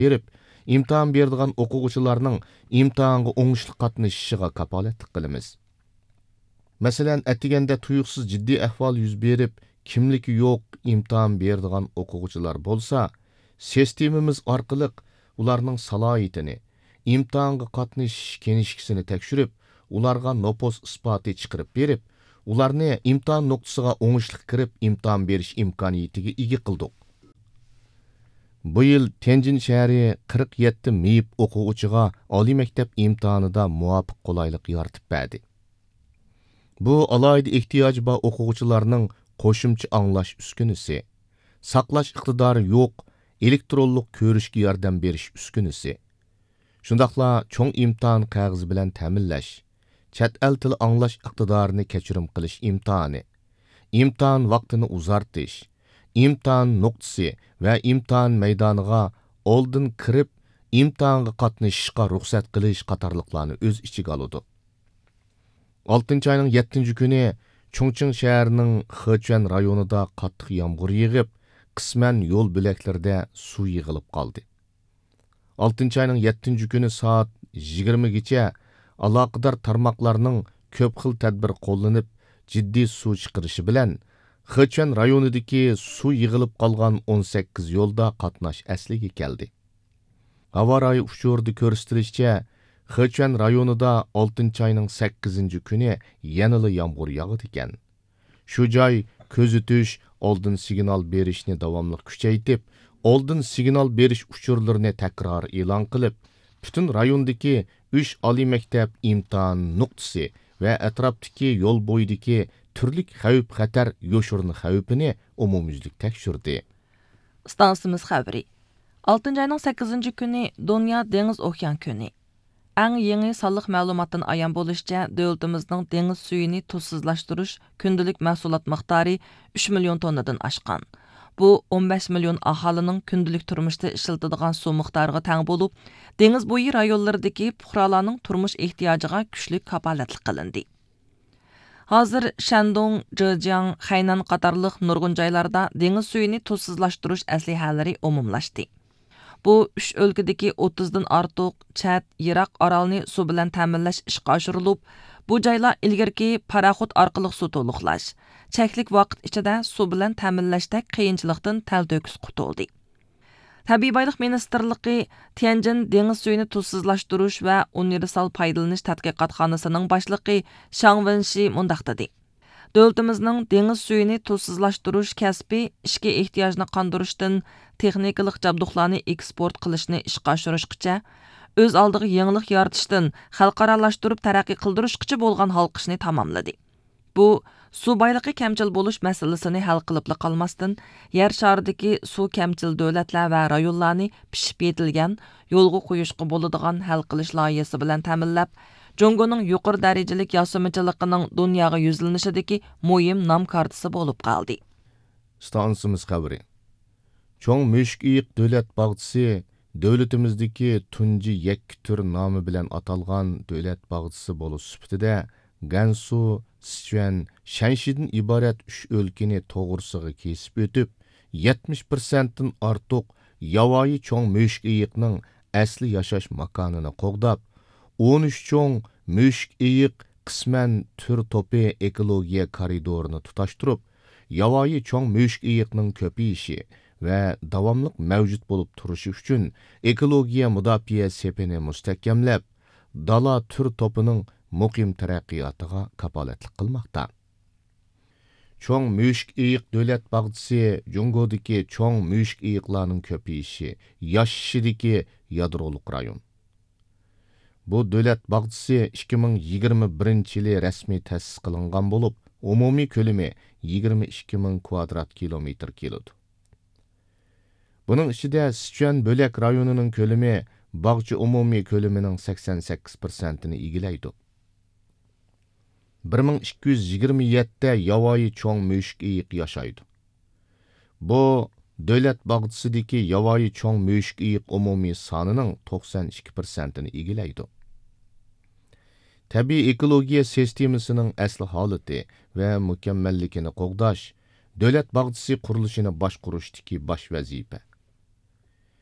berib, imtihan berdigan o'quvchilarning imtihanga o'ngishli qatnashishiga kapolatlik qilamiz. Masalan, atiganda tuyuqsiz jiddiy ahvol yuz berib, kimligi yo'q imtihan berdigan o'quvchilar bo'lsa, sistemamiz orqali ularning salohiyatini, imtihanga qatnashish kenishkisini tekshirib, ularga nopos isboti chiqarib berib, ularni imtihan nuqtasiga o'ngishli kirib imtihan berish imkoniyatiga ega qildik. Bu yil Tianjin shahri 47 meyib o'quvchiga oliy maktab imtihonida muvofiq qulaylik yaratib berdi. Bu alohida ehtiyoji bor o'quvchilarning qo'shimcha anglash uskunasi, saqlash iqtidori yo'q elektronlik ko'rishga yordam berish uskunasi, shundaqla cho'ng imtihon qog'ozi bilan ta'minlash, chet el tili anglash iqtidorini kechirim qilish imtihoni, imtihon vaqtini uzartish, imtihon nuqtasi va imtihon maydoniga oldin kirib, imtihonga qatnashishga ruxsat qilish qatorliqlarni o'z ichiga oladi. 6 ayning 7 kuni Chongqing shahrining Hechuan rayonida qattiq yomg'ir yig'ib, qisman yo'l bo'laklarida suv yig'ilib qoldi. 6 ayning 7 kuni soat 20 gacha aloqador tarmoqlarning ko'p xil tadbir qo'llanib, jiddiy suv chiqarishi bilan Hechuan rayonidagi suv yig'ilib qolgan 18 yo'lda qatnash asliga keldi. Havo rayi uchurda ko'rsatilishicha, Hechuan rayonida 6 ayning 8 kuni yanada yomg'ir yog'di ekan. Shu joy ko'zitish, oldin signal berishni davomli kuchaytirib, oldin signal berish uchurlarini takror e'lon qilib, butun rayondagi 3 oliy maktab imtihon nuqtasi va atrofdagi yo'l bo'yidagi turli xavf-xatar yo'shirin xavfini umumyuzlik tekshirdi. Stansimiz xabari. 6 ayning 8 kuni Dünya Deniz Okean kuni. Eng yangi sonliq ma'lumotdan ayon bo'lishicha, davlatimizning dengiz suyini tuzsizlashtirish kundalik mahsulot miqdori 3 million tonnadan oshgan. Bu 15 million aholining kundalik turmushda ishlatadigan suv miqdoriga teng bo'lib, dengiz bo'yi rayonlaridagi fuqarolarning turmush ehtiyojiga kuchli kapolatlik qilindi. Hozir Shandong, Zhejiang, Hainan qatorliq nurg'un joylarda dengiz suyini tuzsizlashtirish aslihalari umumlashdi. Bu 3 o'lkadagi 30 dan ortiq chat, yiroq orolni suv bilan ta'minlash ishga oshirilib, bu joylar ilgirki paraxod orqali suv to'liqlash, cheklik vaqt ichida suv bilan ta'minlashda qiyinchilikdan talto'kis qutuldi. Tabiiy boylik ministerligi Tianjin dengiz suyini tuzsizlashtirish va universal foydalanish tadqiqotxonasining boshlig'i Shang Wenshi mundaq dedi. Davlatimizning dengiz suyini tuzsizlashtirish kasbi ishki ehtiyojni qondirishdan texnikalik jabduqlarni eksport qilishni ishga oshirishgacha, o'z oldiga yangilik yaratishdan xalqaralashtirib taraqqiy qildirishgacha bo'lgan halqishni tamomladi. Bu suv boyligi kamchil bo'lish masalasini hal qilib qolmasdan, yer sharidagi suv kamchil davlatlar va rayonlarni pishib yetilgan yo'lga qo'yishga bo'ladigan hal qilish loyihasi bilan ta'minlab, Jongoning yuqori darajalik yosimachiligining dunyoga yuzlanishidagi muhim nom kartasi bo'lib qoldi. Stansimiz xabari. Cho'ng Mushkiyiq davlat bog'chisi davlatimizdagi tunji yakki tur nomi bilan atalgan davlat bog'chisi bo'lish sifatida Gansu, Sichuan, Shanshidan iborat 3 o'lkani to'g'risiga kesib o'tib, 70% dan ortiq yavoyi cho'ng mushkiyiqning asli yashash makonini qo'g'dab, 13 cho'ng mushkiyiq qisman tur to'pi ekologiya koridorini tutashtirib, yavoyi cho'ng mushkiyiqning ko'payishi va davomli mavjud bo'lib turishi uchun ekologiya mudofaa sepini mustahkamlab, dala tur to'pining muqim taraqqiyotiga kapolatlik qilmoqda. Cho'ng mushkiyiq davlat bog'chisi Jongodagi cho'ng mushkiyiqlarning ko'payishi, yashashidagi yadroliq rayon. Bu davlat bog'chisi 2021-yili rasmiy ta'sis qilingan bo'lib, umumiy ko'lami 22,000 kvadrat kilometr keladi. Buning ichida Sichuan bo'lak rayonining ko'lami bog'cha umumiy ko'lamining 88%ni egallaydi. 1227 ta yavoyi cho'ng mushkiyiq yashaydi. Bu davlat bog'chisidagi yavoyi cho'ng mushkiyiq umumiy sonining 92%ni egallaydi. Tabiiy ekologiya sistemasining asli holati va mukammalligini qo'g'dash davlat bog'chisi qurilishini boshqarishdagi bosh vazifa.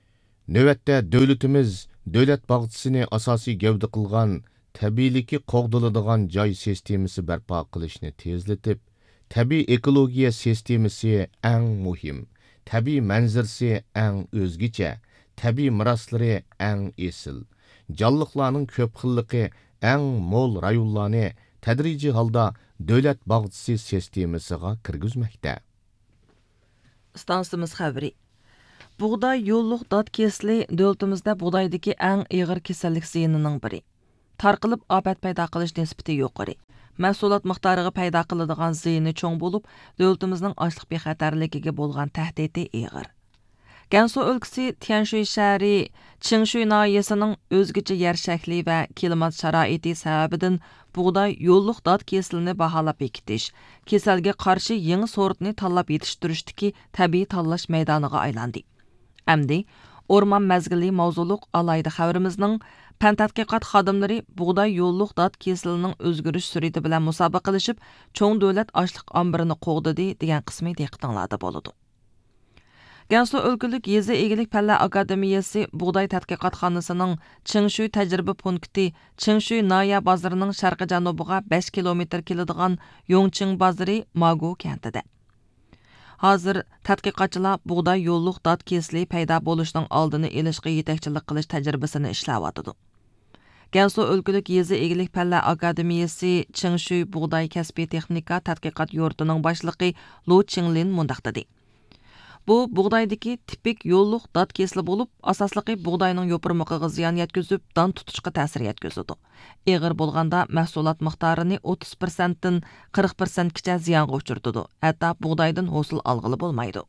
Növətdə dövlətimiz dövlət bağçısını asasi gövdə qılğan təbiiliki qoğdılıdığan joy sistemasi bərpa qilishni tezletib, təbii ekologiya sistemasi ən muhim, təbii mənzirsi ən özgəçə, təbii miraslari ən esil, canlıqlarning ko'p xilligi ən mol rayonlarni tədrici halda dövlət bağçısı sistemasiga kirgizmoqda. Stansimiz xəbəri. Buğday yo'lluq dad kesili dövlətimizdə buğdaydakı ən ağır kasallik ziyinining biri. Tarqılıb afət paydo qilish nisbati yuqori. Mahsulot miqdoriga paydo qiladigan ziyini cho'ng bo'lib, dövlətimizning ochliq bexatarligiga bo'lgan tahdidi ig'ir. Gansu o'lkasi Tianshui shahri Qingshui noyasining o'zgacha yer shakli va klimat sharoiti sababidan buğday yo'lluq dad kesilini baholab bekitish, kasalga qarshi yangi sortni tanlab yetishtirishdagi tabiiy tanlash maydoniga aylandi. Әмді, Orman мәзгілі mavzuluq alayda xəbərimizning pan tədqiqat xadimləri buğday yo'lluq dad kesilinin o'zgarish sur'ati bilan musobaqa qilishib, cho'ng davlat ochliq ombirini qo'g'didi degan qismi diqqatinglarda bo'ladi. Gansu o'lkalik yezi egilik palla akademiyasi buğday tadqiqotxonasining Qingshui tajriba punkti Qingshui Naya bozorining sharqi janubiga 5 kilometr keladigan Yongqing bozori Magu kentida. Hazır tədqiqatçılar buğday yo'lluq dad kesili paydo bo'lishining oldini olishga yetakchilik qilish tajribasini ishlayotdi. Gansu o'lkalik yezi egilik palla akademiyasi Qingshui buğday kasbiy texnika tadqiqot yurtining boshlig'i Lu Qinglin mundaq dedi. Bu buğdaydaki tipik yo'lluq dad kesili bo'lib, asosliqi buğdayning yo'pirmoqiga ziyon yetkazib, dan tutishga ta'sir yetkazadi. Ig'ir bo'lganda mahsulot miqdorini 30% dan 40% gacha ziyonga uchiradi. Hatto buğdaydan hosil olg'ili bo'lmaydi.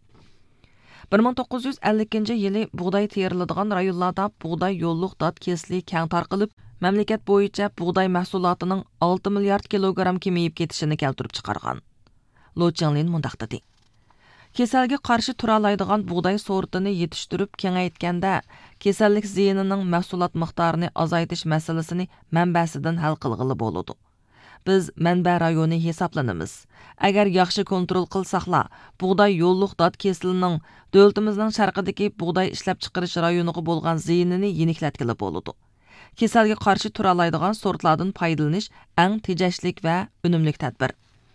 1952-yili buğday teriladigan rayonlarda buğday yo'lluq dad kesili keng tarqalib, mamlakat bo'yicha buğday mahsulotining 6 milliard kilogramm kemayib ketishini keltirib chiqargan. Lu Qinglin mundaq dedi. Kesalga qarshi tura oladigan buğday sortini yetishtirib kengaytganda, kasallik ziyinining mahsulot miqdorini azaytish masalasini manbasidan hal qilg'ili bo'ladi. Biz manba rayoni hisoblanamiz. Agar yaxshi kontrol qilsaqlar, buğday yo'lluq dad kesilining davlatimizning sharqidagi buğday ishlab chiqarish rayoniga bo'lgan ziyinini yeniklatgili bo'ladi. Kasalga qarshi tura oladigan sortlardan foydalanish eng tejashlik va unumli tadbir.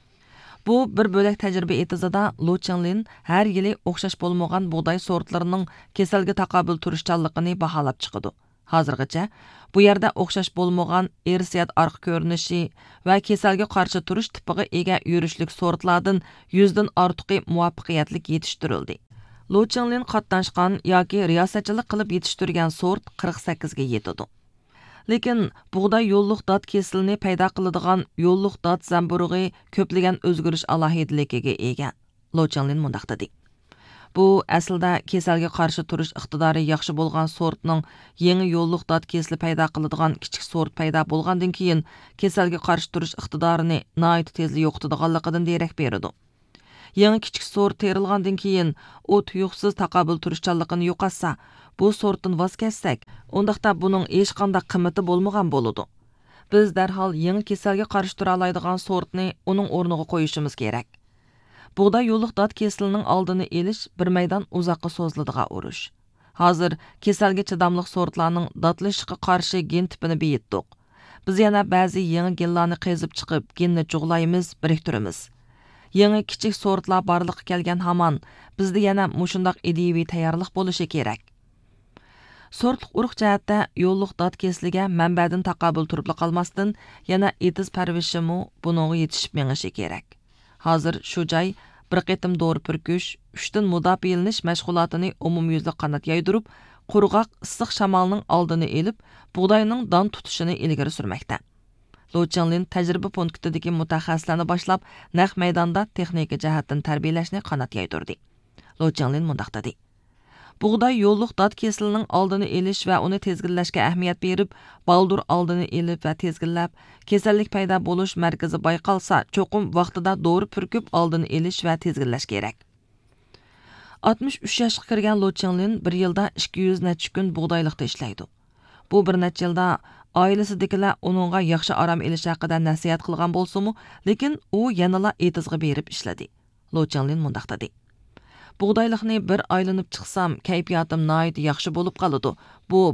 Bu bir bölək təcrübə etizida Lu Qinglin hər yili oxşaş bolmagan buğday sortlarının kasalga taqabül turishchanligini baholab chiqadi. Hozirgacha bu yerda oxşash bolmagan irsiyat arq ko'rinishi va kasalga qarshi turish tipiga ega yurishlik sortlardan 100 dan ortiqi muvaffaqiyatlik yetishtirildi. Lu Qinglin qatnashgan yoki riyosatchilik qilib yetishtirgan sort 48 ga yetadi. Lekin buğday yo'lluq dad kesilini paydo qiladigan yo'lluq dad zamburug'i ko'plagan o'zgarish alohidaligiga ega. Lu Qinglin mundaq dedi. Bu aslida kasalga qarshi turish iqtidori yaxshi bo'lgan sortning yangi yo'lluq dad kesili paydo qiladigan kichik sort paydo bo'lgandan keyin kasalga qarshi turish iqtidorini nihoyat tezli yo'qotadiganligidan derak beradi. Yangi kichik sort terilgandan keyin u tuyuqsiz taqabül turishchanligini yo'qotsa, bu sortdan voz kechsak, undaqda buning hech qanday qimmati bo'lmagan bo'ladi. Biz darhol yangi kasalga qarshi tura oladigan sortni uning o'rniga qo'yishimiz kerak. Buğday yo'lluq dad kesilining oldini olish bir maydon uzoqqa so'ziladigan urush. Hozir kasalga chidamliq sortlarning dadlashiga qarshi gen tipini beyitdik. Biz yana ba'zi yangi genlarni qezib chiqib, genni cho'g'laymiz, biriktiramiz. Yangi kichik sortlar barliqqa kelgan hamon bizda yana mushundaq ideaviy tayyorlik bo'lishi kerak. Sortliq urug' jihatda yo'lluq dad kesiliga manbadan taqabül turib qolmasdan yana etiz parvishimi buningga yetishib mengishi kerak. Hozir shu joy bir qitim dori purkish, 3 dan mudofiyalanish mashg'ulotini umumyuzli qanot yaydirib, qurg'oq issiq shamolning oldini olib, buğdayning don tutishini ilgari surmoqda. Lu Qinglin tajriba punktidagi mutaxassislarni boshlab, naq maydonda texnika jihatdan tarbiyalashni qanot yaydirdi. Lu Qinglin mundaq dedi. Buğday yo'lluq dad kesilining oldini olish va uni tezginlashga ahamiyat berib, baldur oldini olib va tezginlab, kasallik paydo bo'lish markazi bayqalsa, cho'qim vaqtida dori purkib oldini olish va tezginlash kerak. 63 yoshga kirgan Lu Qinglin bir yilda 200 necha kun buğdayliqda ishlaydi. Bu bir necha yilda oilasidagilar uningga yaxshi orom olish haqida nasihat qilgan bo'lsa-mu, lekin u yanala etizga berib ishladi. Lu Qinglin mundaq dedi. Buğdaylıqni bir aylanıp chiqsam, kayfiyatim naydı yaxshi bo'lib qoladi. Bu